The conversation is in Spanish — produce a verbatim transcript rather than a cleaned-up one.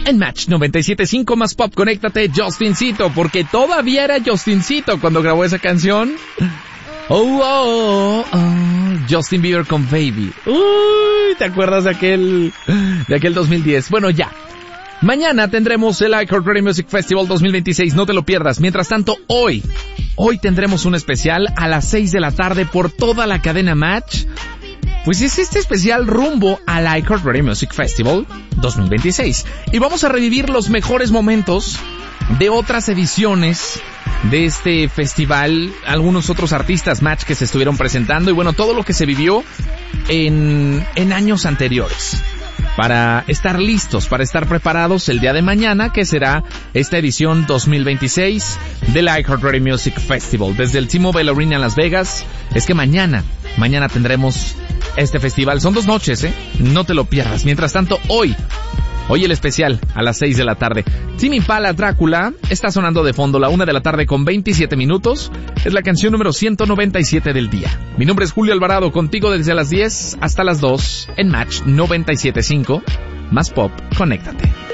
En Match noventa y siete punto cinco más pop, conéctate, Justincito, porque todavía era Justincito cuando grabó esa canción. Oh, oh, oh, oh, Justin Bieber con Baby. Uy, ¿te acuerdas de aquel, de aquel dos mil diez? Bueno, ya. Mañana tendremos el iHeartRadio Music Festival dos mil veintiséis, no te lo pierdas. Mientras tanto, hoy, hoy tendremos un especial a las seis de la tarde por toda la cadena Match. Pues es este especial rumbo al iHeartRadio Music Festival dos mil veintiséis. Y vamos a revivir los mejores momentos de otras ediciones de este festival, algunos otros artistas Match que se estuvieron presentando y bueno, todo lo que se vivió en, en años anteriores. Para estar listos, para estar preparados el día de mañana, que será esta edición dos mil veintiséis del iHeartRadio Music Festival. Desde el T-Mobile Arena en Las Vegas, es que mañana, mañana tendremos este festival. Son dos noches, ¿eh? No te lo pierdas. Mientras tanto, hoy, hoy el especial a las seis de la tarde. Tame Impala, Drácula, está sonando de fondo, la una de la tarde con veintisiete minutos. Es la canción número ciento noventa y siete del día. Mi nombre es Julio Alvarado, contigo desde las diez hasta las dos en Match noventa y siete punto cinco. Más pop, conéctate.